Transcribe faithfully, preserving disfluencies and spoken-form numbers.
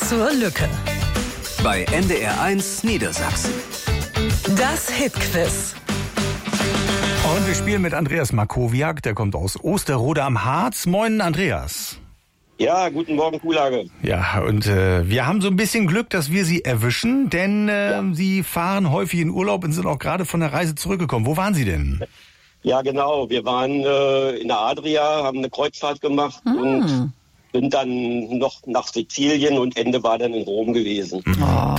zur Lücke. Bei N D R eins Niedersachsen. Das Hitquiz. Und wir spielen mit Andreas Markowiak, der kommt aus Osterode am Harz. Moin, Andreas. Ja, guten Morgen, Kuhlage. Ja, und äh, wir haben so ein bisschen Glück, dass wir Sie erwischen, denn äh, ja. Sie fahren häufig in Urlaub und sind auch gerade von der Reise zurückgekommen. Wo waren Sie denn? Ja, genau. Wir waren äh, in der Adria, haben eine Kreuzfahrt gemacht hm. und sind dann noch nach Sizilien und Ende war dann in Rom gewesen. Oh.